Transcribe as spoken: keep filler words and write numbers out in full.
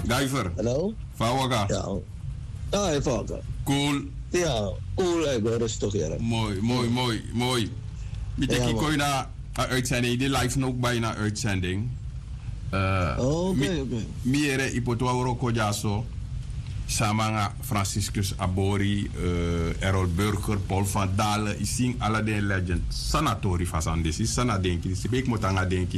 Guyver. Hallo? Fawaga. Ja. Ah, even. Cool. Ja, cool. Ik ben rustig hier. Mooi, mooi, mooi, mooi. Met Ja, de man. kiko na uitzending, die live nog bijna uitzending. Uh, Oh, oké, oké. Miere ipotwa woro jaso. Samanga Franciscus Abori, uh, Errol Burger, Paul van Dalen, Ising Aladdin Legend, Sanatori Fasandesi, Sana Denki, Sibek Motanga Denki.